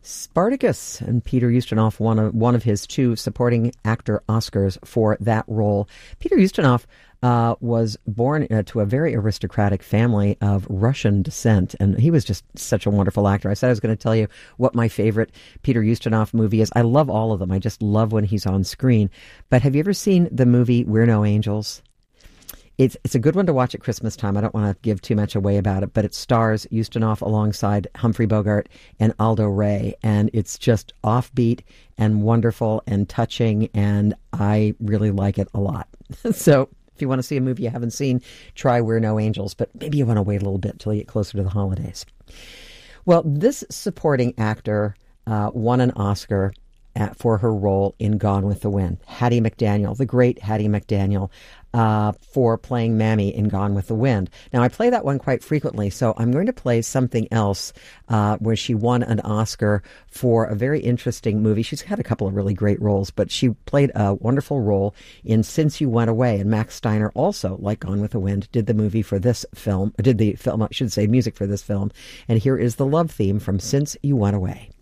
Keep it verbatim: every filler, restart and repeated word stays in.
Spartacus, and Peter Ustinov won a, one of his two supporting actor Oscars for that role. Peter Ustinov uh, was born uh, to a very aristocratic family of Russian descent, and he was just such a wonderful actor. I said I was going to tell you what my favorite Peter Ustinov movie is. I love all of them. I just love when he's on screen. But have you ever seen the movie We're No Angels? It's it's a good one to watch at Christmas time. I don't want to give too much away about it, but it stars Ustinov alongside Humphrey Bogart and Aldo Ray, and it's just offbeat and wonderful and touching, and I really like it a lot. So if you want to see a movie you haven't seen, try We're No Angels, but maybe you want to wait a little bit till you get closer to the holidays. Well, this supporting actor uh, won an Oscar At, for her role in Gone with the Wind. Hattie McDaniel, the great Hattie McDaniel, uh, for playing Mammy in Gone with the Wind. Now, I play that one quite frequently, so I'm going to play something else uh, where she won an Oscar for a very interesting movie. She's had a couple of really great roles, but she played a wonderful role in Since You Went Away, and Max Steiner also, like Gone with the Wind, did the movie for this film, did the film, I should say, music for this film, and here is the love theme from Since You Went Away.